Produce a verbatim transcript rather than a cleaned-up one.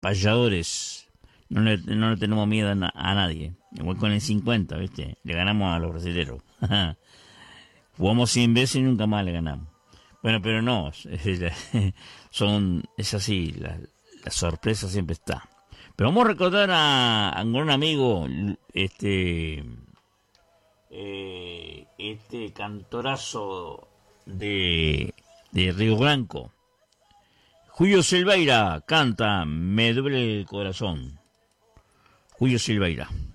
payadores. No le, no le tenemos miedo a, na- a nadie. Igual con el cincuenta, ¿viste? Le ganamos a los brasileños. Jugamos cien veces y nunca más le ganamos. Bueno, pero no. Son, es así, la, la sorpresa siempre está. Pero vamos a recordar a, a un gran amigo, este, eh, este cantorazo de, de Río Blanco. Julio Silveira canta Me duele el corazón. Julio Silveira.